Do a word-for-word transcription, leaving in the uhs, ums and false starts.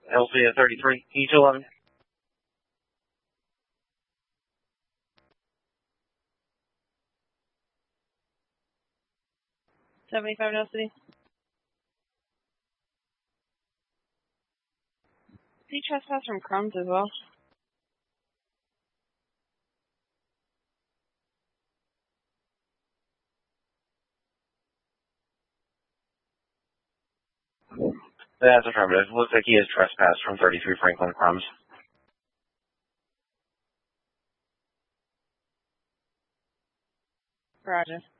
L C at thirty-three. E two eleven. seventy-five North City. See trespass from Crumbs as well. That's affirmative. Looks like he is trespassed from thirty-three Franklin Crumbs. Roger.